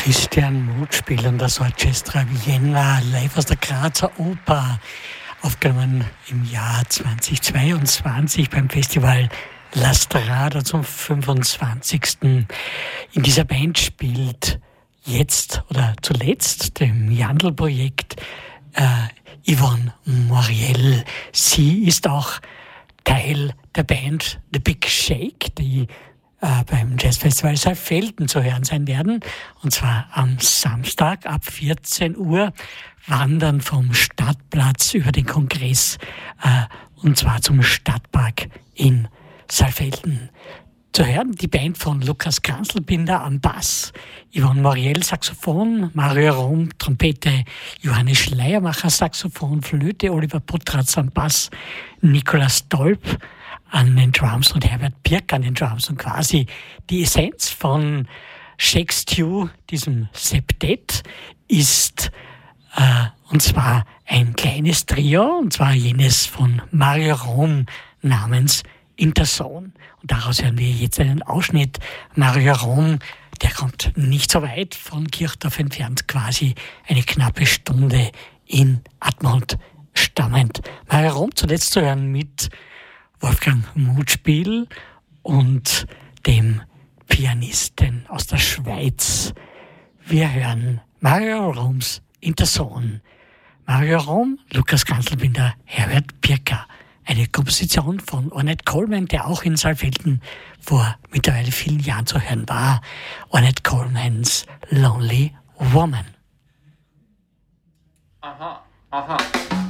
Christian Mutspiel und das Orchestra Vienna live aus der Grazer Oper, aufgenommen im Jahr 2022 beim Festival La Strada zum 25. In dieser Band spielt jetzt oder zuletzt dem Jandl-Projekt Yvonne Moriel. Sie ist auch Teil der Band The Big Shake, die beim Jazzfestival Saalfelden zu hören sein werden. Und zwar am Samstag ab 14 Uhr wandern vom Stadtplatz über den Kongress und zwar zum Stadtpark in Saalfelden. Zu hören die Band von Lukas Kranzlbinder am Bass, Yvonne Moriel Saxophon, Mario Rom Trompete, Johannes Schleiermacher Saxophon, Flöte, Oliver Putratz am Bass, Nikolaus Dolp an den Drums und Herbert Pirk an den Drums. Und quasi die Essenz von Shake Stew, diesem Septett, ist und zwar ein kleines Trio, und zwar jenes von Mario Rom namens Interson. Und daraus hören wir jetzt einen Ausschnitt. Mario Rom, der kommt nicht so weit von Kirchdorf entfernt, quasi eine knappe Stunde in Admont stammend. Mario Rom zuletzt zu hören mit Wolfgang Mutspiel und dem Pianisten aus der Schweiz. Wir hören Mario Roms Interson. Mario Rom, Lukas Kranzlbinder, Herbert Pirker. Eine Komposition von Ornette Coleman, der auch in Saalfelden vor mittlerweile vielen Jahren zu hören war. Ornette Colemans Lonely Woman. Aha, aha.